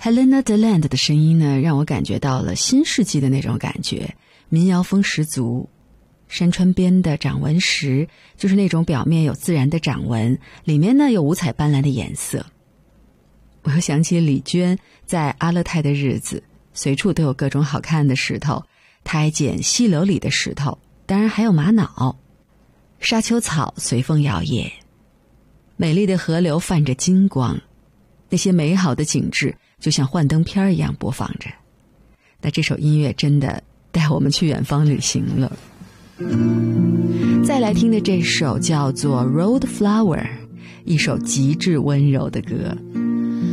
Helena Deland 的声音呢，让我感觉到了新世纪的那种感觉，民谣风十足。山川边的掌纹石，就是那种表面有自然的掌纹，里面呢有五彩斑斓的颜色。我又想起李娟在阿勒泰的日子，随处都有各种好看的石头，她还捡溪流里的石头，当然还有玛瑙。沙丘草随风摇曳，美丽的河流泛着金光，那些美好的景致就像幻灯片一样播放着。那这首音乐真的带我们去远方旅行了。再来听的这首叫做 Road Flower， 一首极致温柔的歌。